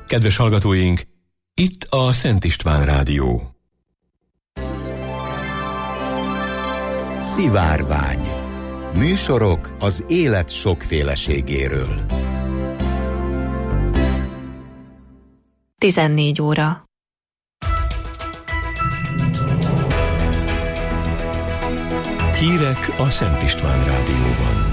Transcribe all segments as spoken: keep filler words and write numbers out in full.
Kedves hallgatóink, itt a Szent István Rádió. Szivárvány. Műsorok az élet sokféleségéről. tizennégy óra. Hírek a Szent István Rádióban.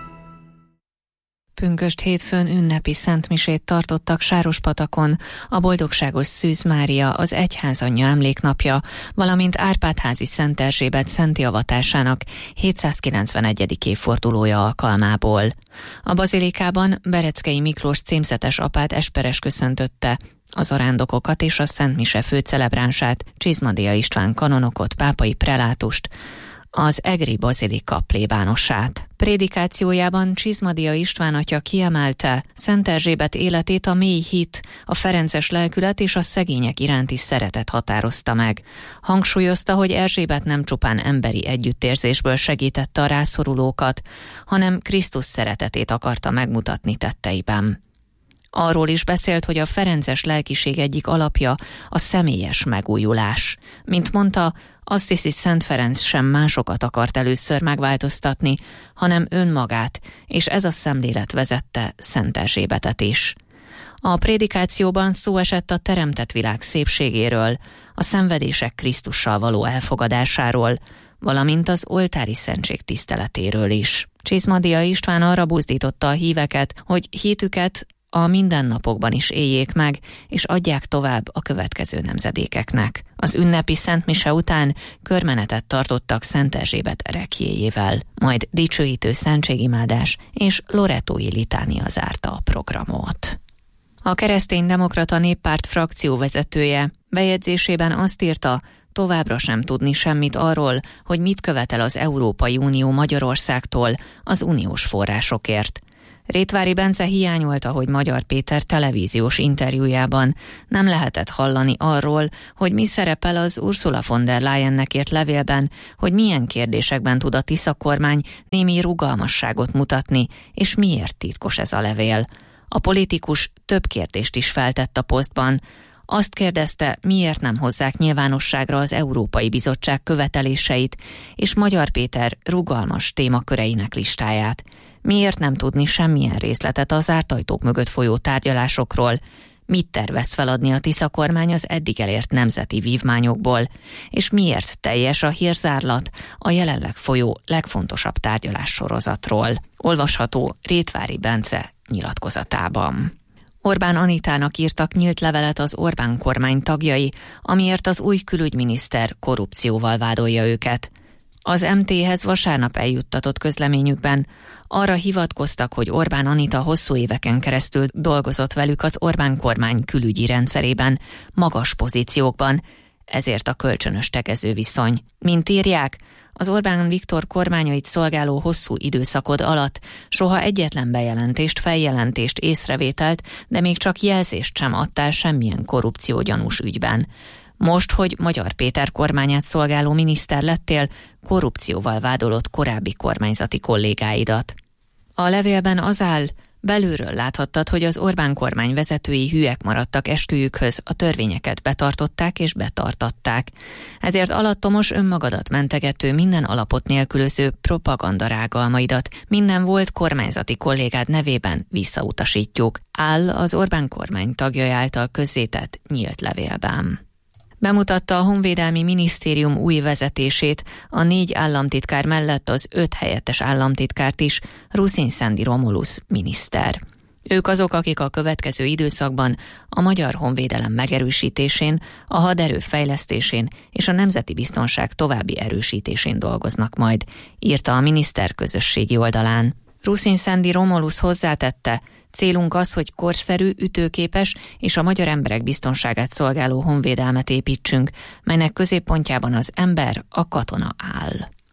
Pünkösd hétfőn ünnepi szentmisét tartottak Sárospatakon, a Boldogságos Szűz Mária, az Egyházanyja emléknapja, valamint Árpád-házi Szent Erzsébet szenti avatásának hétszázkilencvenegyedik évfordulója alkalmából. A bazilikában Bereckei Miklós címzetes apát esperes köszöntötte az arándokokat és a szentmise főcelebránsát, Csizmadia István kanonokot, pápai prelátust, az egri bazilika plébánosát. Prédikációjában Csizmadia István atya kiemelte Szent Erzsébet életét a mély hit, a ferences lelkület és a szegények iránti szeretet határozta meg. Hangsúlyozta, hogy Erzsébet nem csupán emberi együttérzésből segítette a rászorulókat, hanem Krisztus szeretetét akarta megmutatni tetteiben. Arról is beszélt, hogy a ferences lelkiség egyik alapja a személyes megújulás. Mint mondta, Assisi Szent Ferenc sem másokat akart először megváltoztatni, hanem önmagát, és ez a szemlélet vezette Szent Erzsébetet is. A prédikációban szó esett a teremtett világ szépségéről, a szenvedések Krisztussal való elfogadásáról, valamint az oltári szentség tiszteletéről is. Csizmadia István arra buzdította a híveket, hogy hitüket a mindennapokban is éljék meg, és adják tovább a következő nemzedékeknek. Az ünnepi szentmise után körmenetet tartottak Szent Erzsébet ereklyéjével, majd dicsőítő szentségimádás és loretói litánia zárta a programot. A Kereszténydemokrata Néppárt frakcióvezetője bejegyzésében azt írta, továbbra sem tudni semmit arról, hogy mit követel az Európai Unió Magyarországtól az uniós forrásokért. Rétvári Bence hiányolta, hogy Magyar Péter televíziós interjújában nem lehetett hallani arról, hogy mi szerepel az Ursula von der Leyennek írt levélben, hogy milyen kérdésekben tud a Tisza kormány némi rugalmasságot mutatni, és miért titkos ez a levél. A politikus több kérdést is feltett a posztban. Azt kérdezte, miért nem hozzák nyilvánosságra az Európai Bizottság követeléseit és Magyar Péter rugalmas témaköreinek listáját. Miért nem tudni semmilyen részletet az zárt ajtók mögött folyó tárgyalásokról, mit tervez feladni a Tisza kormány az eddig elért nemzeti vívmányokból, és miért teljes a hírzárlat a jelenleg folyó legfontosabb tárgyalássorozatról. Olvasható Rétvári Bence nyilatkozatában. Orbán Anitának írtak nyílt levelet az Orbán kormány tagjai, amiért az új külügyminiszter korrupcióval vádolja őket. Az em té-hez vasárnap eljuttatott közleményükben arra hivatkoztak, hogy Orbán Anita hosszú éveken keresztül dolgozott velük az Orbán kormány külügyi rendszerében, magas pozíciókban, ezért a kölcsönös tegező viszony. Mint írják, az Orbán Viktor kormányait szolgáló hosszú időszakod alatt soha egyetlen bejelentést, feljelentést, észrevételt, de még csak jelzést sem adtál semmilyen korrupciógyanús ügyben. Most, hogy Magyar Péter kormányát szolgáló miniszter lettél, korrupcióval vádolott korábbi kormányzati kollégáidat. A levélben az áll, belülről láthattad, hogy az Orbán kormány vezetői hülyek maradtak esküjükhöz, a törvényeket betartották és betartatták. Ezért alattomos önmagadat mentegető, minden alapot nélkülöző propaganda rágalmaidat minden volt kormányzati kollégád nevében visszautasítjuk, áll az Orbán kormány tagjai által közzétett nyílt levélben. Bemutatta a Honvédelmi Minisztérium új vezetését, a négy államtitkár mellett az öt helyettes államtitkárt is, Ruszin Szendi Romulusz miniszter. Ők azok, akik a következő időszakban a magyar honvédelem megerősítésén, a haderő fejlesztésén és a nemzeti biztonság további erősítésén dolgoznak majd, írta a miniszter közösségi oldalán. Ruszin Szendi Romulusz hozzátette, célunk az, hogy korszerű, ütőképes és a magyar emberek biztonságát szolgáló honvédelmet építsünk, melynek középpontjában az ember, a katona áll.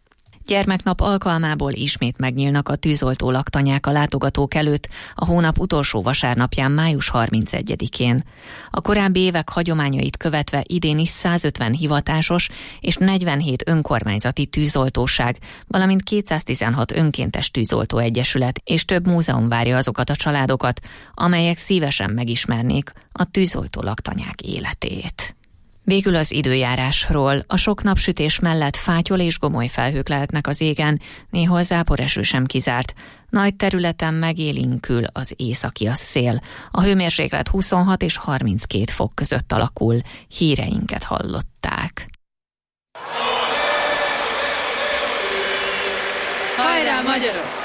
Gyermeknap alkalmából ismét megnyílnak a tűzoltó laktanyák a látogatók előtt a hónap utolsó vasárnapján, május harmincegyedikén. A korábbi évek hagyományait követve idén is százötven hivatásos és negyvenhét önkormányzati tűzoltóság, valamint kétszáztizenhat önkéntes tűzoltó egyesület és több múzeum várja azokat a családokat, amelyek szívesen megismernék a tűzoltó laktanyák életét. Végül az időjárásról. A sok napsütés mellett fátyol és gomoly felhők lehetnek az égen, néhol záporeső sem kizárt. Nagy területen megélénkül az északi a szél. A hőmérséklet huszonhat és harminckét fok között alakul. Híreinket hallották. Hajrá, magyarok!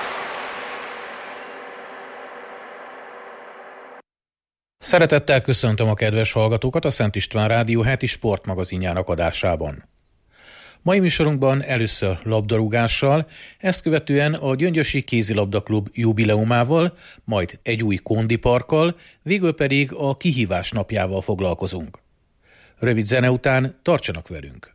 Szeretettel köszöntöm a kedves hallgatókat a Szent István Rádió heti sportmagazinjának adásában. Mai műsorunkban először labdarúgással, ezt követően a Gyöngyösi Kézilabdaklub jubileumával, majd egy új kondiparkkal, végül pedig a kihívás napjával foglalkozunk. Rövid zene után tartsanak velünk!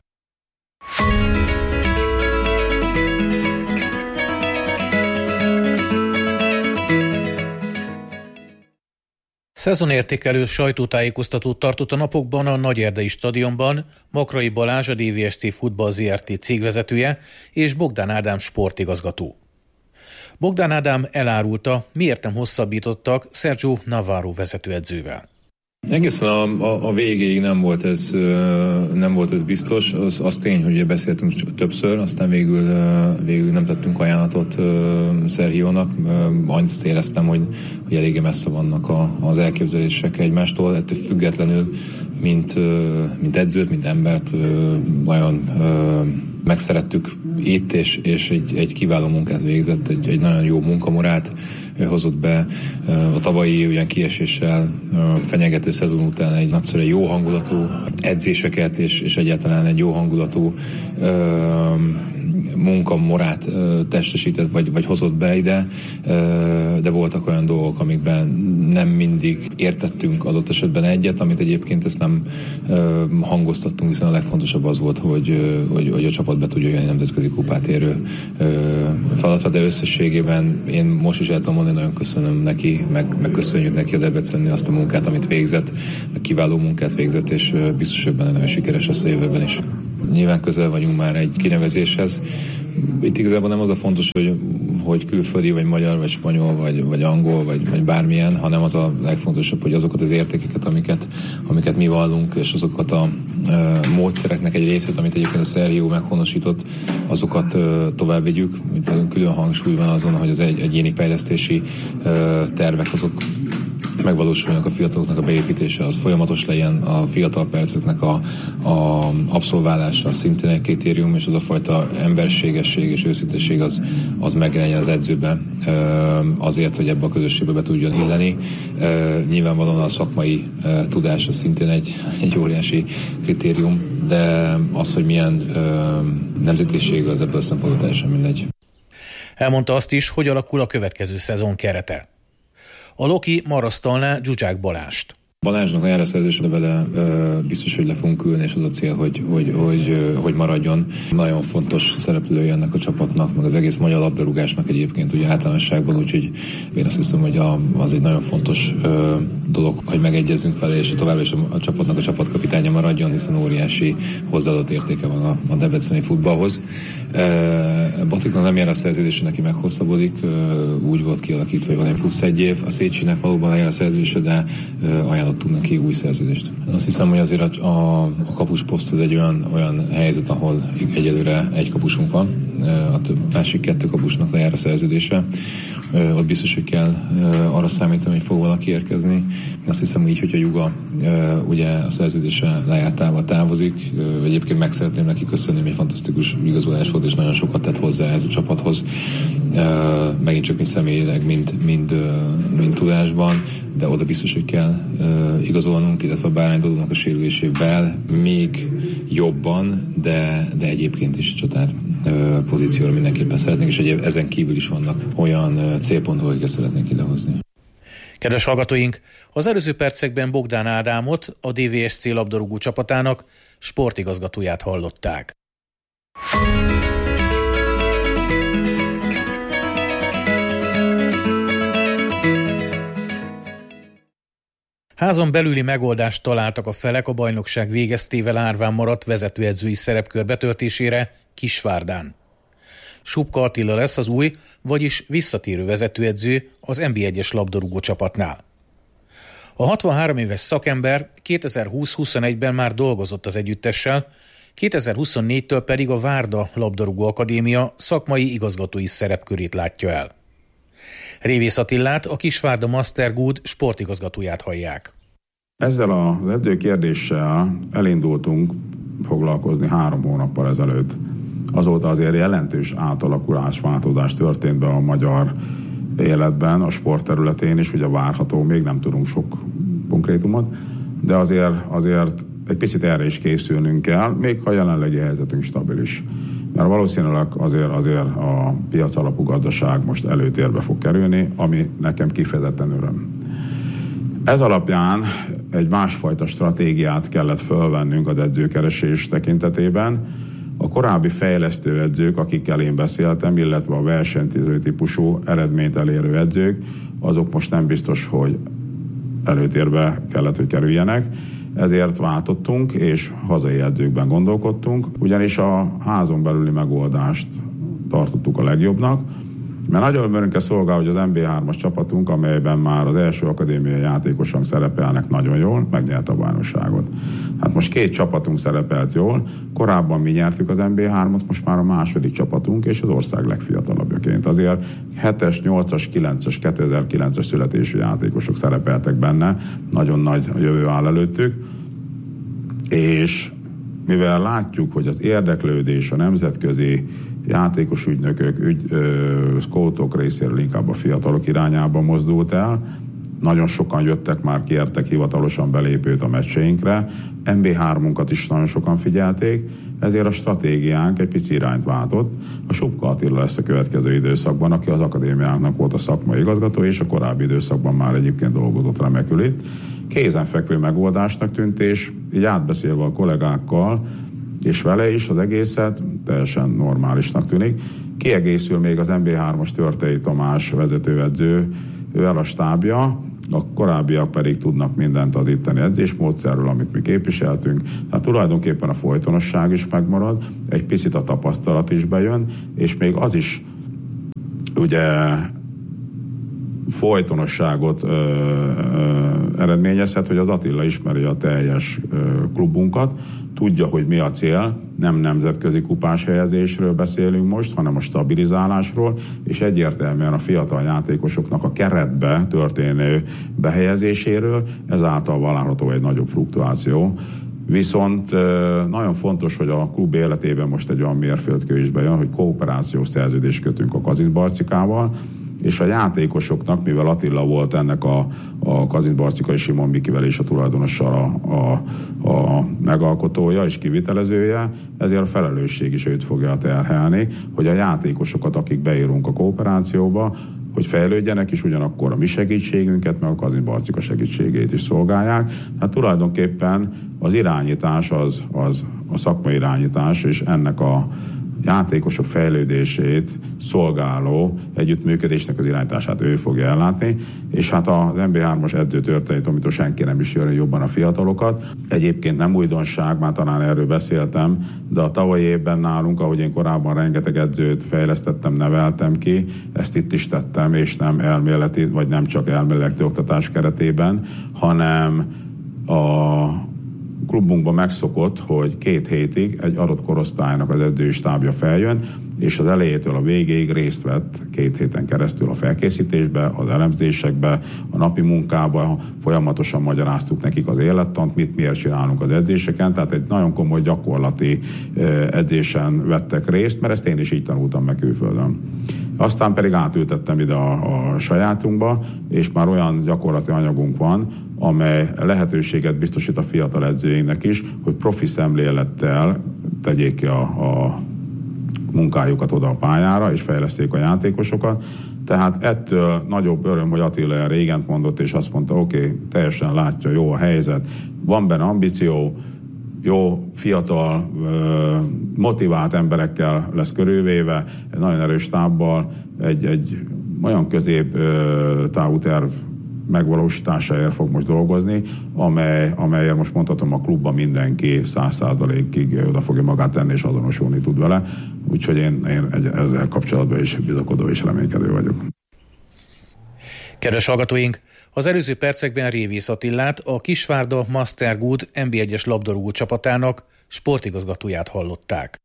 Szezonértékelő sajtótájékoztatót tartott a napokban a Nagyerdei stadionban Makrai Balázs, a dé vé es cé Futball zé er té cégvezetője és Bogdán Ádám sportigazgató. Bogdán Ádám elárulta, miért nem hosszabbítottak Sergio Navarro vezetőedzővel. Egészen a, a, a végéig nem volt ez, nem volt ez biztos. Az, az tény, hogy beszéltünk többször, aztán végül, végül nem tettünk ajánlatot Sergiónak. Azt éreztem, hogy, hogy eléggé messze vannak a, az elképzelések egymástól. Ettől függetlenül, mint, mint edzőt, mint embert nagyon megszerettük itt, és, és egy, egy kiváló munkát végzett, egy, egy nagyon jó munkamorát hozott be. A tavalyi olyan kieséssel fenyegető szezon után egy nagyszerűen jó hangulatú edzéseket, és, és egyáltalán egy jó hangulatú munkamorát testesített, vagy, vagy hozott be ide, de voltak olyan dolgok, amikben nem mindig értettünk adott esetben egyet, amit egyébként ezt nem hangoztattunk, hiszen a legfontosabb az volt, hogy, hogy, hogy a csapat be tudja jönni nemzetközi kupát érő feladatra, de összességében én most is el tudom mondani, nagyon köszönöm neki, meg, meg köszönjük neki a Debrecennél azt a munkát, amit végzett, kiváló munkát végzett, és biztos, hogy benne nagyon sikeres lesz a jövőben is. Nyilván közel vagyunk már egy kinevezéshez. Itt igazából nem az a fontos, hogy, hogy külföldi, vagy magyar, vagy spanyol, vagy, vagy angol, vagy, vagy bármilyen, hanem az a legfontosabb, hogy azokat az értékeket, amiket, amiket mi vallunk, és azokat a e, módszereknek egy részét, amit egyébként a Sergio meghonosított, azokat e, tovább vigyük. Itt külön hangsúly van azon, hogy az egy, egyéni fejlesztési e, tervek azok megvalósulnak, a fiataloknak a beépítése, az folyamatos legyen, a fiatal perceknek a, a abszolválása szintén egy kritérium, és az a fajta emberségesség és őszintesség az, az megjelenjen az edzőben azért, hogy ebbe a közösségbe be tudjon illeni. Nyilvánvalóan a szakmai tudás az szintén egy, egy óriási kritérium, de az, hogy milyen nemzetiség, az ebből a szempontból teljesen mindegy. Elmondta azt is, hogy alakul a következő szezon kerete. A Loki marasztalná Zsuzsák Balást. Balázsnak a járaszerzésre vele biztos, hogy le fogunk ülni, és az a cél, hogy, hogy, hogy, hogy maradjon. Nagyon fontos szereplője ennek a csapatnak, meg az egész magyar labdarúgásnak egyébként ugye általánosságban, úgyhogy én azt hiszem, hogy a, az egy nagyon fontos ö, dolog, hogy megegyezzünk vele, és továbbra is a, a csapatnak a csapatkapitánya maradjon, hiszen óriási hozzáadott értéke van a, a debreceni futballhoz. E, Batiknak nem jár a szerződése, neki meghosszabbodik, e, úgy volt kialakítva, hogy van egy plusz egy év. A Széchenyinek valóban jár a szerződése, de e, ajánlottunk neki új szerződést. Azt hiszem, hogy azért a, a, a kapusposzt az egy olyan, olyan helyzet, ahol egyelőre egy kapusunk van, e, a több, másik kettő kapusnak lejár a szerződése. Uh, ott biztos, hogy kell uh, arra számítani, hogy fog valaki érkezni. Azt hiszem így, hogy a Juga uh, ugye a szerződése lejártával távozik. Uh, egyébként meg szeretném neki köszönni, hogy egy fantasztikus igazolás volt, és nagyon sokat tett hozzá ez a csapathoz. Uh, megint csak mind személyileg, mind, mind, uh, mind tudásban, de oda biztos, hogy kell uh, igazolnunk, illetve Bárány Dodónak a sérülésével még jobban, de, de egyébként is csatár uh, pozícióra mindenképpen szeretnénk, és egyéb ezen kívül is vannak olyan uh, célpontok, akiket szeretnénk idehozni. Kedves hallgatóink, az előző percekben Bogdán Ádámot, a dé vé es cé labdarúgó csapatának sportigazgatóját hallották. Házon belüli megoldást találtak a felek a bajnokság végeztével árván maradt vezetőedzői szerepkör betöltésére Kisvárdán. Subka Attila lesz az új, vagyis visszatérő vezetőedző az en bé egyes labdarúgó csapatnál. A hatvanhárom éves szakember kétezer-húsz-huszonegyben már dolgozott az együttessel, kétezer-huszonnégytől pedig a Várda Labdarúgó Akadémia szakmai igazgatói szerepkörét látja el. Révész Attilát, a Kisvárda Master Good sportigazgatóját hallják. Ezzel az edzőkérdéssel elindultunk foglalkozni három hónappal ezelőtt. Azóta azért jelentős átalakulás, változás történt be a magyar életben, a sport területén is, ugye várható, még nem tudunk sok konkrétumot, de azért, azért egy picit erre is készülnünk kell, még ha jelenlegi helyzetünk stabilis. Mert valószínűleg azért, azért a piac alapú gazdaság most előtérbe fog kerülni, ami nekem kifejezetten öröm. Ez alapján egy másfajta stratégiát kellett fölvennünk az edzőkeresés tekintetében. A korábbi fejlesztő edzők, akikkel én beszéltem, illetve a versenyző típusú eredményt elérő edzők, azok most nem biztos, hogy előtérbe kellett, hogy kerüljenek. Ezért váltottunk, és hazai edzőkben gondolkodtunk, ugyanis a házon belüli megoldást tartottuk a legjobbnak, mert nagyon örömünkre szolgál, hogy az en bé hármas csapatunk, amelyben már az első akadémiai játékosok szerepelnek nagyon jól, megnyerte a bajnokságot. Hát most két csapatunk szerepelt jól, korábban mi nyertük az en bé hármat, most már a második csapatunk, és az ország legfiatalabbjaként. Azért hetes, nyolcas, kilences, kétezer-kilences születésű játékosok szerepeltek benne, nagyon nagy jövő áll előttük, és mivel látjuk, hogy az érdeklődés a nemzetközi játékos ügynökök, ügy, ö, scoutok részéről inkább a fiatalok irányába mozdult el. Nagyon sokan jöttek már, kértek hivatalosan belépőt a meccseinkre. en bé hármunkat is nagyon sokan figyelték, ezért a stratégiánk egy pici irányt váltott. A Subka Attila lesz a következő időszakban, aki az akadémiánknak volt a szakmai igazgató, és a korábbi időszakban már egyébként dolgozott remekül itt. Kézenfekvő megoldásnak tűnt, és így átbeszélve a kollégákkal, és vele is az egészet teljesen normálisnak tűnik. Kiegészül még az en bé hármas Törtei Tamás vezetőedző, ővel a stábja, a korábbiak pedig tudnak mindent az itteni edzésmódszerről, amit mi képviseltünk. Tehát tulajdonképpen a folytonosság is megmarad, egy picit a tapasztalat is bejön, és még az is ugye folytonosságot ö, ö, eredményezhet, hogy az Attila ismeri a teljes ö, klubunkat, tudja, hogy mi a cél, nem nemzetközi kupás helyezésről beszélünk most, hanem a stabilizálásról, és egyértelműen a fiatal játékosoknak a keretbe történő behelyezéséről, ezáltal várható egy nagyobb fluktuáció. Viszont nagyon fontos, hogy a klub életében most egy olyan mérföldkő is bejön, hogy kooperációs szerződést kötünk a Kazincbarcikával, és a játékosoknak, mivel Attila volt ennek a, a Kazincbarcikai Simon Mikivel és a tulajdonossal a, a, a megalkotója és kivitelezője, ezért a felelősség is őt fogja terhelni, hogy a játékosokat, akik beírunk a kooperációba, hogy fejlődjenek, és ugyanakkor a mi segítségünket, meg a Kazincbarcika segítségét is szolgálják. Hát tulajdonképpen az irányítás az, az a szakmai irányítás, és ennek a játékosok fejlődését szolgáló együttműködésnek az irányítását ő fogja ellátni, és hát az en bé hármas edző Törtei Tomitól senki nem is jön jobban a fiatalokat. Egyébként nem újdonság, már talán erről beszéltem, de a tavalyi évben nálunk, ahogy én korábban rengeteg edzőt fejlesztettem, neveltem ki, ezt itt is tettem, és nem elméleti, vagy nem csak elméleti oktatás keretében, hanem a klubunkban megszokott, hogy két hétig egy adott korosztálynak az edzői stábja feljön, és az elejétől a végéig részt vett két héten keresztül a felkészítésbe, az elemzésekbe, a napi munkába, folyamatosan magyaráztuk nekik az élettant, mit miért csinálunk az edzéseken, tehát egy nagyon komoly gyakorlati edzésen vettek részt, mert ezt én is így tanultam meg külföldön. Aztán pedig átültettem ide a, a sajátunkba, és már olyan gyakorlati anyagunk van, amely lehetőséget biztosít a fiatal edzőinknek is, hogy profi szemlélettel tegyék ki a, a munkájukat oda a pályára, és fejleszték a játékosokat. Tehát ettől nagyobb öröm, hogy Attila régen mondott, és azt mondta, oké, okay, teljesen látja, jó a helyzet, van benne ambíció, jó, fiatal, motivált emberekkel lesz körülvéve, egy nagyon erős tábbal, egy, egy olyan közép távú terv megvalósításáért fog most dolgozni, amely, amelyért most mondhatom a klubban mindenki száz százalékig oda fogja magát tenni és azonosulni tud vele. Úgyhogy én, én ezzel kapcsolatban is bizakodó és reménykedő vagyok. Kedves hallgatóink! Az előző percekben Révész Attilát, a Kisvárda Master Good en bé egyes labdarúgó csapatának sportigazgatóját hallották.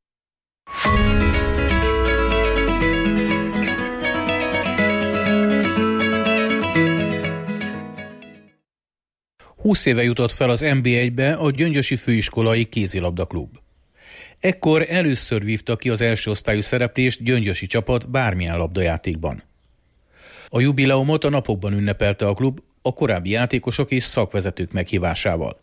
húsz éve jutott fel az en bé egybe a Gyöngyösi Főiskolai Kézilabda-klub. Ekkor először vívta ki az első osztályú szereplést gyöngyösi csapat bármilyen labdajátékban. A jubileumot a napokban ünnepelte a klub a korábbi játékosok és szakvezetők meghívásával.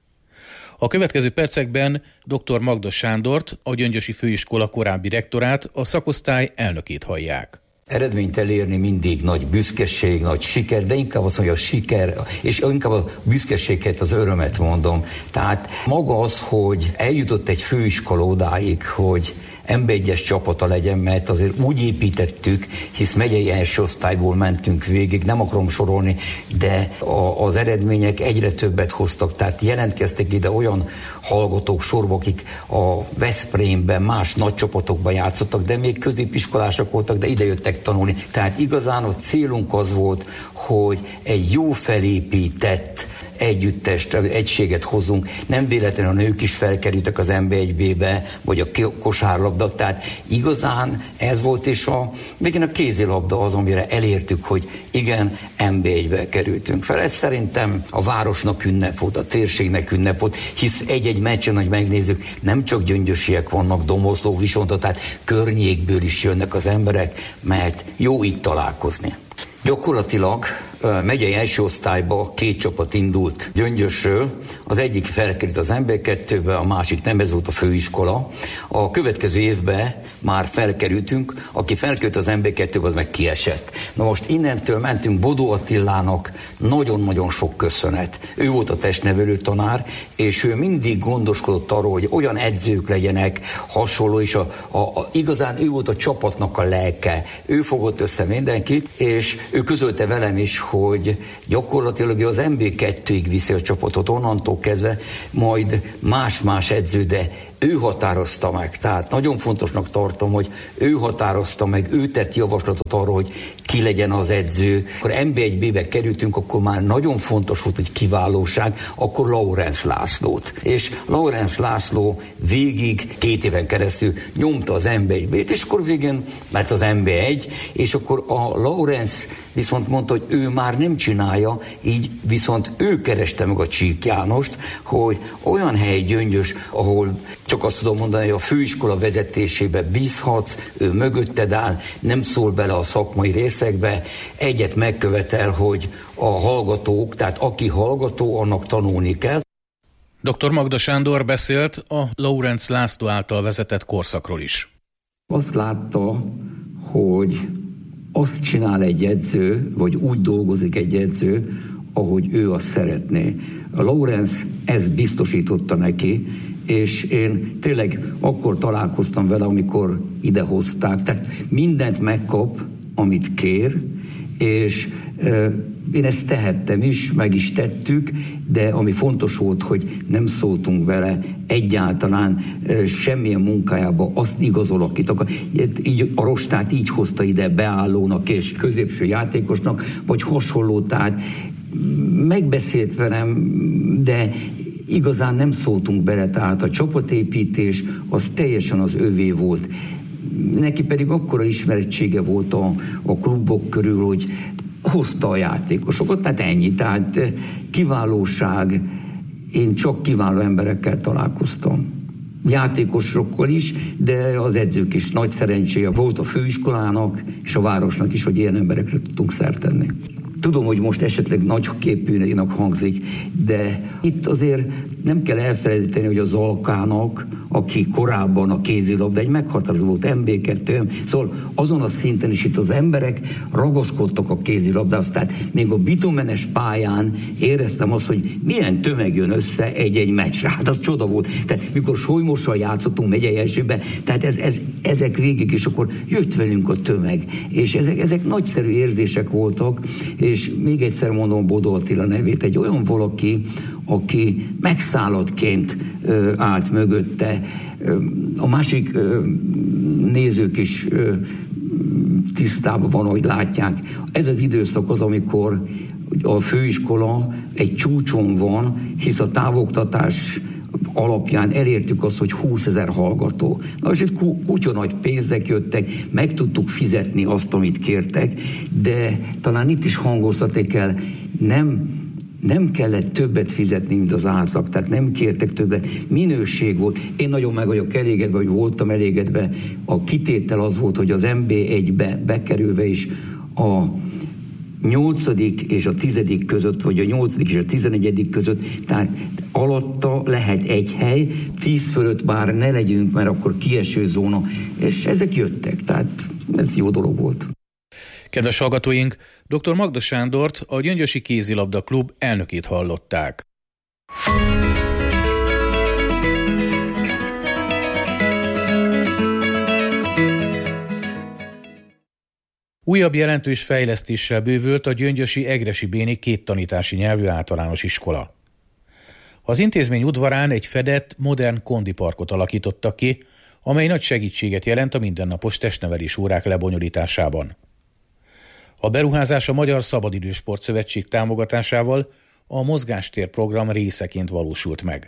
A következő percekben dr. Magda Sándort, a Gyöngyösi Főiskola korábbi rektorát, a szakosztály elnökét hallják. Eredményt elérni mindig nagy büszkeség, nagy siker, de inkább azt mondja a siker, és inkább a büszkeséget, az örömet mondom. Tehát maga az, hogy eljutott egy főiskola odáig, hogy en bé egyes csapata legyen, mert azért úgy építettük, hisz megyei első osztályból mentünk végig, nem akarom sorolni, de a, az eredmények egyre többet hoztak, tehát jelentkeztek ide olyan hallgatók sorba, akik a Veszprémben, más nagy csapatokban játszottak, de még középiskolások voltak, de ide jöttek tanulni. Tehát igazán a célunk az volt, hogy egy jó felépített együttest, egységet hozzunk. Nem véletlenül a nők is felkerültek az en bé egy bé-be, vagy a kosárlabda, tehát igazán ez volt, és a, végén a kézilabda az, amire elértük, hogy igen, en bé egybe kerültünk fel. Ez szerintem a városnak ünnep volt, a térségnek ünnep volt, hisz egy-egy meccsen, hogy megnézzük, nem csak gyöngyösiek vannak, Domoszló, Visonta, tehát környékből is jönnek az emberek, mert jó itt találkozni. Gyakorlatilag megyei első osztályba két csapat indult Gyöngyösről, az egyik felkerült az en bé kettőbe, a másik nem, ez volt a főiskola. A következő évben már felkerültünk, aki felkerült az en bé kettőbe, az meg kiesett. Na most innentől mentünk Bodó Attilának, nagyon-nagyon sok köszönet. Ő volt a testnevelő tanár, és ő mindig gondoskodott arról, hogy olyan edzők legyenek, hasonló, és a, a, a, igazán ő volt a csapatnak a lelke. Ő fogott össze mindenkit, és ő közölte velem is, hogy gyakorlatilag az en bé kettőig viszi a csapatot, onnantól kezdve majd más-más edző, de ő határozta meg. Tehát nagyon fontosnak tartom, hogy ő határozta meg, ő tett javaslatot arra, hogy ki legyen az edző. Akkor en bé egy bé-be kerültünk, akkor már nagyon fontos volt, hogy kiválóság, akkor Laurenz Lászlót. És Laurenz László végig két éven keresztül nyomta az en bé egy bé-t, és akkor végén, mert az en bé egy, és akkor a Laurenz viszont mondta, hogy ő már nem csinálja, így viszont ő kereste meg a Csík Jánost, hogy olyan hely Gyöngyös, ahol csak azt tudom mondani, hogy a főiskola vezetésébe bízhatsz, ő mögötted áll, nem szól bele a szakmai részekbe, egyet megkövetel, hogy a hallgatók, tehát aki hallgató, annak tanulni kell. doktor Magda Sándor beszélt a Laurenz László által vezetett korszakról is. Azt látta, hogy azt csinál egy edző, vagy úgy dolgozik egy edző, ahogy ő azt szeretné. A Laurenz ezt biztosította neki, és én tényleg akkor találkoztam vele, amikor idehozták. Tehát mindent megkap, amit kér, és euh, én ezt tehettem is, meg is tettük, de ami fontos volt, hogy nem szóltunk vele egyáltalán euh, semmilyen munkájába, azt igazol, akit akar. Így a rostát így hozta ide beállónak és középső játékosnak, vagy hasonló, tehát megbeszélt velem, de igazán nem szóltunk bele, tehát a csapatépítés az teljesen az övé volt. Neki pedig akkora ismerettsége volt a, a klubok körül, hogy hozta a játékosokat, tehát ennyi. Tehát kiválóság, én csak kiváló emberekkel találkoztam. Játékosokkal is, de az edzők is nagy szerencséje volt a főiskolának és a városnak is, hogy ilyen emberekre tudtunk szert tenni. Tudom, hogy most esetleg nagy képűnek hangzik, de itt azért nem kell elfelejteni, hogy a Zalkának, aki korábban a kézilabda egy meghatározó volt, em bé kettő, szóval azon a szinten is itt az emberek ragaszkodtak a kézilabdához, tehát még a bitumenes pályán éreztem azt, hogy milyen tömeg jön össze egy-egy meccsre. Hát az csoda volt. Tehát mikor Solymossal játszottunk megyei elsőben, tehát ez, ez, ezek végig, és akkor jött velünk a tömeg. És ezek, ezek nagyszerű érzések voltak, és még egyszer mondom Bodó Attila nevét, egy olyan valaki, aki megszállottként ö, állt mögötte. Ö, a másik ö, nézők is ö, tisztában van, hogy látják. Ez az időszak az, amikor a főiskola egy csúcson van, hisz a távoktatás alapján elértük azt, hogy húszezer hallgató. Na és itt kutya nagy pénzek jöttek, meg tudtuk fizetni azt, amit kértek, de talán itt is hangoztatni kell, nem Nem kellett többet fizetni, mint az átlag, tehát nem kértek többet, minőség volt. Én nagyon meg vagyok elégedve, vagy voltam elégedve. A kitétel az volt, hogy az em bé egybe bekerülve is a nyolcadik és a tizedik között, vagy a nyolcadik és a tizenegyedik között, tehát alatta lehet egy hely, tíz fölött bár ne legyünk, mert akkor kieső zóna, és ezek jöttek, tehát ez jó dolog volt. Kedves hallgatóink, dr. Magda Sándort, a Gyöngyösi Kézilabda Klub elnökét hallották. Újabb jelentős fejlesztéssel bővült a gyöngyösi Egressy Béni két tanítási nyelvű általános iskola. Az intézmény udvarán egy fedett, modern kondiparkot alakítottak ki, amely nagy segítséget jelent a mindennapos testnevelés órák lebonyolításában. A beruházás a Magyar Szabadidősport Szövetség támogatásával a Mozgástér program részeként valósult meg.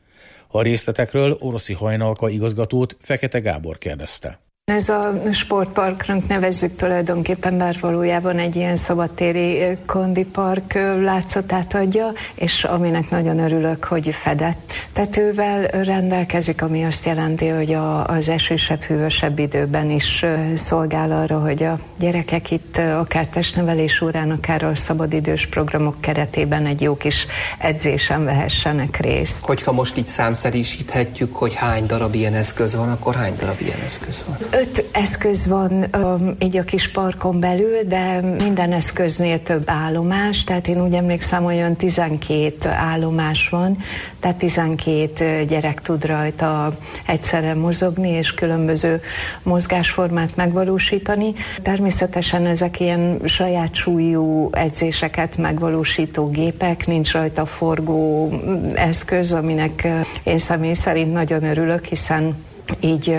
A részletekről Oroszi Hajnalka igazgatót Fekete Gábor kérdezte. Ez a sportparknak nevezzük tulajdonképpen, bár valójában egy ilyen szabadtéri kondipark látszatát adja, és aminek nagyon örülök, hogy fedett tetővel rendelkezik, ami azt jelenti, hogy a, az esősebb, hűvösebb időben is szolgál arra, hogy a gyerekek itt akár testnevelés órán, akár a szabadidős programok keretében egy jó kis edzésen vehessenek részt. Hogyha most így számszerűsíthetjük, hogy hány darab ilyen eszköz van, akkor hány darab ilyen eszköz van? Öt eszköz van um, így a kis parkon belül, de minden eszköznél több állomás, tehát én úgy emlékszem, hogy olyan tizenkét állomás van, tehát tizenkét gyerek tud rajta egyszerre mozogni, és különböző mozgásformát megvalósítani. Természetesen ezek ilyen saját súlyú edzéseket megvalósító gépek, nincs rajta forgó eszköz, aminek én személy szerint nagyon örülök, hiszen így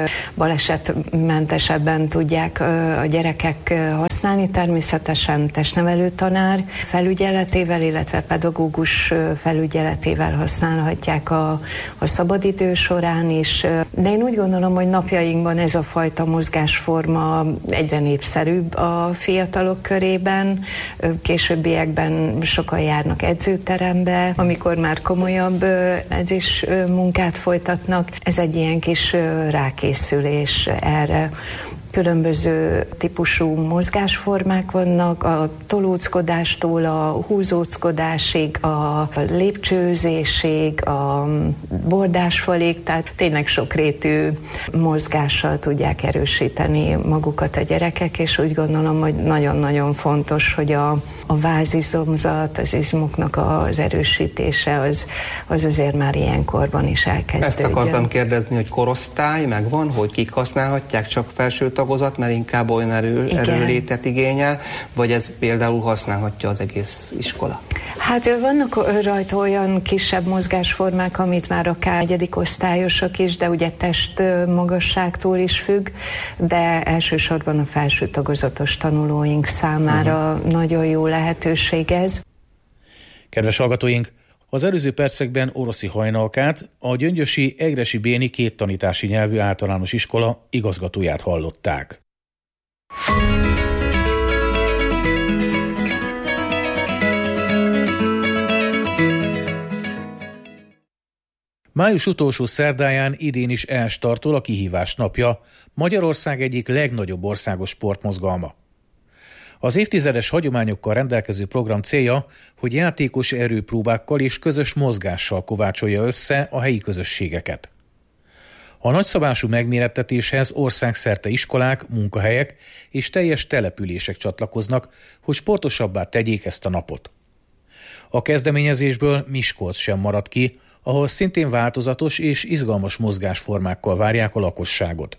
balesetmentesebben tudják a gyerekek használni, természetesen testnevelő tanár felügyeletével, illetve pedagógus felügyeletével használhatják a, a szabadidő során is. De én úgy gondolom, hogy napjainkban ez a fajta mozgásforma egyre népszerűbb a fiatalok körében. Későbbiekben sokan járnak edzőterembe, amikor már komolyabb edzés munkát folytatnak. Ez egy ilyen kis rákészülés erre. Különböző típusú mozgásformák vannak, a tolóckodástól a húzóckodásig, a lépcsőzésig, a bordásfalig, tehát tényleg sokrétű mozgással tudják erősíteni magukat a gyerekek, és úgy gondolom, hogy nagyon-nagyon fontos, hogy a, a vázizomzat, az izmoknak az erősítése, az, az azért már ilyen korban is elkezdődjön. Ezt akartam kérdezni, hogy korosztály megvan, hogy kik használhatják, csak felső tagozat, mert inkább olyan erő, erőlétet igényel, vagy ez például használhatja az egész iskola? Hát vannak rajta olyan kisebb mozgásformák, amit már akár negyedik osztályosok is, de ugye test magasságtól is függ, de elsősorban a felső tagozatos tanulóink számára uh-huh. nagyon jó lehetőség ez. Kedves hallgatóink, az előző percekben Oroszi Hajnalkát, a Gyöngyösi Egressy Béni két tanítási nyelvű általános iskola igazgatóját hallották. Május utolsó szerdáján idén is elstartol a Kihívás napja, Magyarország egyik legnagyobb országos sportmozgalma. Az évtizedes hagyományokkal rendelkező program célja, hogy játékos erőpróbákkal és közös mozgással kovácsolja össze a helyi közösségeket. A nagyszabású megmérettetéshez országszerte iskolák, munkahelyek és teljes települések csatlakoznak, hogy sportosabbá tegyék ezt a napot. A kezdeményezésből Miskolc sem marad ki, ahol szintén változatos és izgalmas mozgásformákkal várják a lakosságot.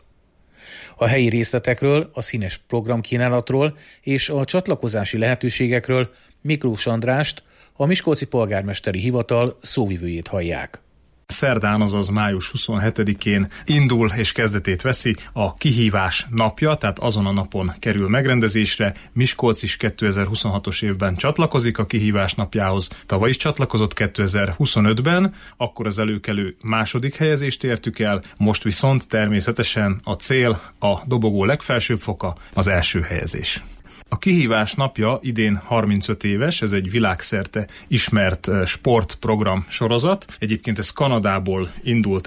A helyi részletekről, a színes programkínálatról és a csatlakozási lehetőségekről Miklós Andrást, a Miskolci Polgármesteri Hivatal szóvivőjét hallják. Szerdán, azaz május huszonhetedikén indul és kezdetét veszi a Kihívás napja, tehát azon a napon kerül megrendezésre. Miskolc is kétezer-huszonhatos évben csatlakozik a Kihívás napjához. Tavaly is csatlakozott kétezer-huszonötben, akkor az előkelő második helyezést értük el, most viszont természetesen a cél, a dobogó legfelsőbb foka, az első helyezés. A Kihívás napja idén harmincöt éves, ez egy világszerte ismert sportprogram sorozat. Egyébként ez Kanadából indult,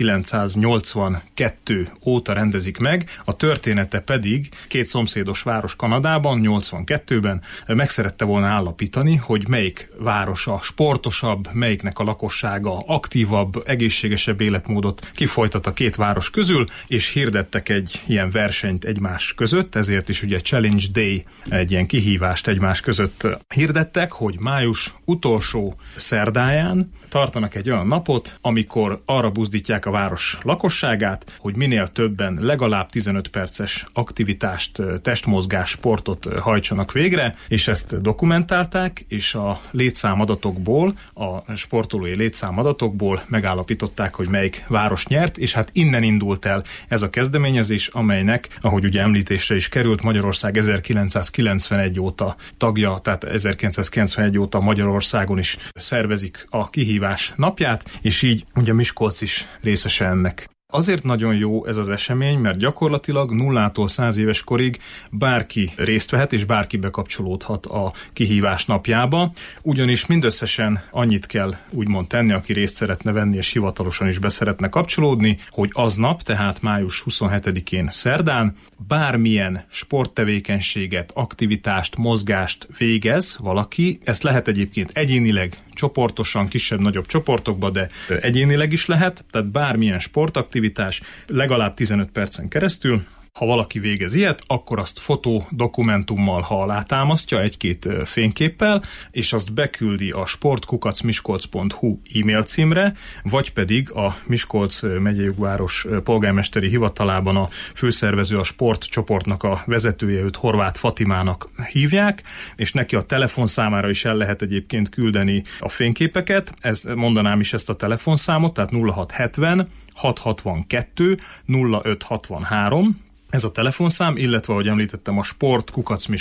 ezerkilencszáznyolcvankettő óta rendezik meg, a története pedig két szomszédos város Kanadában, nyolcvankettőben meg szerette volna állapítani, hogy melyik városa sportosabb, melyiknek a lakossága aktívabb, egészségesebb életmódot kifolytat a két város közül, és hirdettek egy ilyen versenyt egymás között, ezért is ugye Challenge Day, egy ilyen kihívást egymás között hirdettek, hogy május utolsó szerdáján tartanak egy olyan napot, amikor arra buzdítják a város lakosságát, hogy minél többen legalább tizenöt perces aktivitást, testmozgás, sportot hajtsanak végre, és ezt dokumentálták, és a létszámadatokból, a sportolói létszámadatokból megállapították, hogy melyik város nyert, és hát innen indult el ez a kezdeményezés, amelynek, ahogy ugye említésre is került, Magyarország ezerkilencszázkilencvenegy óta tagja, tehát ezerkilencszázkilencvenegy óta Magyarországon is szervezik a Kihívás napját, és így ugye Miskolc is részese ennek. Azért nagyon jó ez az esemény, mert gyakorlatilag nullától száz éves korig bárki részt vehet, és bárki bekapcsolódhat a Kihívás napjába, ugyanis mindösszesen annyit kell úgymond tenni, aki részt szeretne venni, és hivatalosan is be szeretne kapcsolódni, hogy aznap, tehát május huszonhetedikén szerdán bármilyen sporttevékenységet, aktivitást, mozgást végez valaki, ezt lehet egyébként egyénileg, csoportosan, kisebb-nagyobb csoportokba, de egyénileg is lehet, tehát bármilyen sportaktivitás legalább tizenöt percen keresztül. Ha valaki végez ilyet, akkor azt fotó dokumentummal, ha alátámasztja, egy-két fényképpel, és azt beküldi a sport kukac miskolc pont hu e-mail címre, vagy pedig a Miskolc megyei város polgármesteri hivatalában a főszervező, a sportcsoportnak a vezetője, őt Horváth Fatimának hívják, és neki a telefonszámára is el lehet egyébként küldeni a fényképeket. Ez, mondanám is ezt a telefonszámot, tehát nulla hat hetven hat hatvankettő nulla öt hatvanhárom, ez a telefonszám, illetve, ahogy említettem, a sport kukac